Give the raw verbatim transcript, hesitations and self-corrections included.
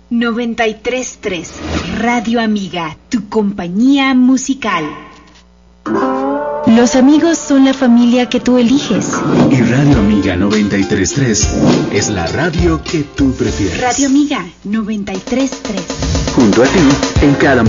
noventa y tres punto tres Radio Amiga, tu compañía musical. Los amigos son la familia que tú eliges. Y Radio Amiga noventa y tres punto tres es la radio que tú prefieres. Radio Amiga noventa y tres punto tres. Junto a ti, en cada